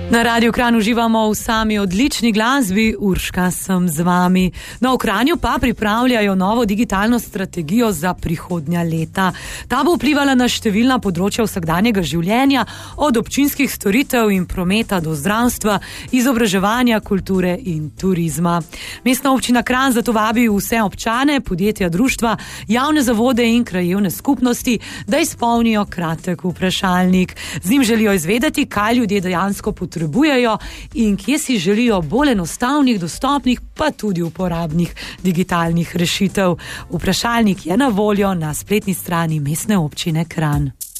Na Radiu Kranj uživamo v sami odlični glasbi, Urška sem z vami. Na Kranju pa pripravljajo novo digitalno strategijo za prihodnja leta. Ta bo vplivala na številna področja vsakdanjega življenja, od občinskih storitev in prometa do zdravstva, izobraževanja, kulture in turizma. Mestna občina Kranj zato vabi vse občane, podjetja, društva, javne zavode in krajevne skupnosti, da izpolnijo kratek vprašalnik. Z njim želijo izvedeti, kaj ljudje dejansko potrebujejo in kje si želijo bolj enostavnih, dostopnih, pa tudi uporabnih digitalnih rešitev. Vprašalnik je na voljo na spletni strani Mestne občine Kranj.